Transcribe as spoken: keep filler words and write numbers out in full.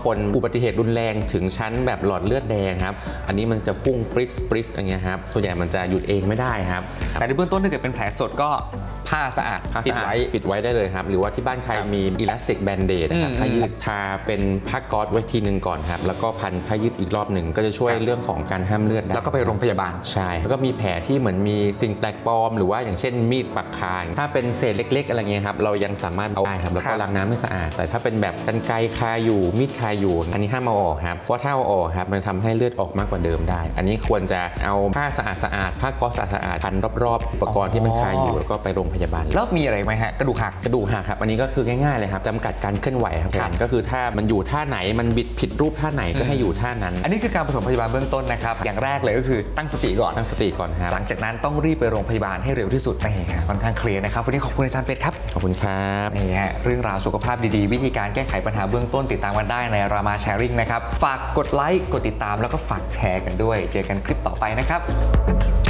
คนอุบัติเหตุรุนแรงถึงชั้นแบบหลอดเลือดแดงครับอันนี้มันจะพุ่งปริสปริสอย่างเงี้ยครับส่วนใหญ่มันจะหยุดเองไม่ได้ครับแต่ในเบื้องต้นถ้าเกิดเป็นแผลสดก็ผ้าสะอาดปิดไว้ปิดไว้ได้เลยครับหรือว่าที่บ้านใครมีอิลาสติกแบนเดดนะครับผ้ายืดทาเป็นผ้าก๊อซไว้ทีนึงก่อนครับแล้วก็พันผ้ายืดอีกรอบหนึ่งก็จะช่วยเรื่องของการห้ามเลือดได้แล้วก็ไปโรงพยาบาลใช่แล้วก็มีแผลที่เหมือนมีสิ่งแปลกปลอมหรือว่าอย่างเช่นมีดปักคางถ้าเป็นเศษเล็กๆอะไรเงี้ยครับเรายังสามารถเอาได้ครับแล้วก็ล้างน้ำให้สะอาดแต่ถ้าเป็นแบบกรรไกรคาอยู่มีดคาอยู่อันนี้ห้ามเอาออกครับเพราะถ้าเอาออกครับมันทำให้เลือดออกมากกว่าเดิมได้อันนี้ควรจะเอาผ้าสะอาดสะอาดผ้าก๊อซสะอาดพันรอบๆอุปกรณ์ที่มันคาอยู่แล้วก็ไปโรงพยาบาลแล้วมีอะไรไหมฮะกระดูกหักกระดูกหักครับอันนี้ก็คือง่ายๆเลยครับจำกัดการเคลื่อนไหวครับก็คือถ้ามันอยู่ท่าไหนมันบิดผิดรูปท่าไหนก็ให้อยู่ท่านั้นอันนี้คือการปฐมพยาบาลเบื้องต้นนะครับอย่างแรกเลยก็คือตั้งสติก่อนตั้งสติก่อนครับหลังจากนั้นต้องรีบไปโรงพยาบาลให้เร็วที่สุดนี่ค่อนข้างเคลียร์นะครับวันนี้ขอบคุณอาจารย์เป็ดครับขอบคุณครับนี่ฮะเรื่องราวสุขภาพดีๆวิธีการแก้ไขปัญหาเบื้องต้นติดตามกันได้ในรามาแชร์ริ่งนะครับฝากกดไลค์กดติดตามแล้วก็ฝากแชร์กันด้วยเจอกันคลิปต่อไปนะครับ